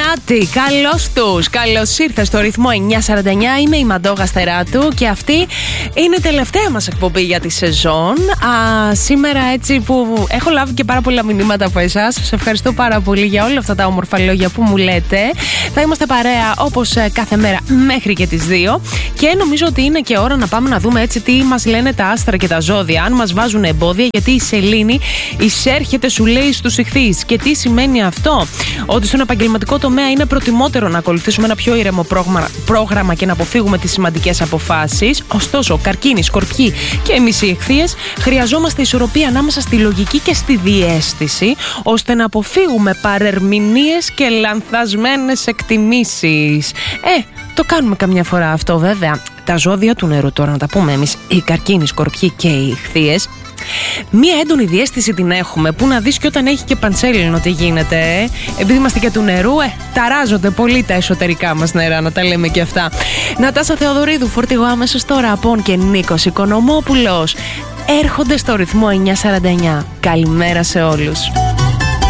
Νάτι, καλώς τους. Καλώς ήρθε στο ρυθμό 949. Είμαι η Μαντώ Γαστεράτου και αυτή είναι η τελευταία μας εκπομπή για τη σεζόν. Σήμερα έτσι που έχω λάβει και πάρα πολλά μηνύματα από εσάς. Σας ευχαριστώ πάρα πολύ για όλα αυτά τα όμορφα λόγια που μου λέτε. Θα είμαστε παρέα όπως κάθε μέρα μέχρι και τις 2. Και νομίζω ότι είναι και ώρα να πάμε να δούμε έτσι τι μας λένε τα άστρα και τα ζώδια. Αν μας βάζουν εμπόδια, γιατί η σελήνη εισέρχεται, σου λέει, στους ιχθύες. Και τι σημαίνει αυτό? Ότι στον επαγγελματικό τομέα είναι προτιμότερο να ακολουθήσουμε ένα πιο ήρεμο πρόγραμμα και να αποφύγουμε τις σημαντικές αποφάσεις. Ωστόσο, καρκίνοι, σκορπιοί και εμείς οι ιχθύες χρειαζόμαστε ισορροπία ανάμεσα στη λογική και στη διαίσθηση, ώστε να αποφύγουμε παρερμηνίες και λανθασμένες εκτιμήσεις. Το κάνουμε καμιά φορά αυτό, βέβαια. Τα ζώδια του νερού τώρα, να τα πούμε εμείς, οι καρκίνοι, σκορπιοί και οι ιχθύες. Μία έντονη διαίσθηση την έχουμε, που να δεις και όταν έχει και παντσέλινο τι γίνεται. Επειδή είμαστε και του νερού, ταράζονται πολύ τα εσωτερικά μας νερά, να τα λέμε και αυτά. Νατάσα Θεοδωρίδου, φορτηγό άμεσος τώρα, Απών και Νίκος Οικονομόπουλος έρχονται στο ρυθμό 949. Καλημέρα σε όλους.